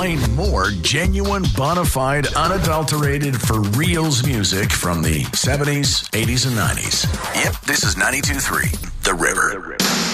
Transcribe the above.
Find more genuine, bona fide, unadulterated, for reals music from the 70s, 80s, and 90s. Yep, this is 92.3 The River.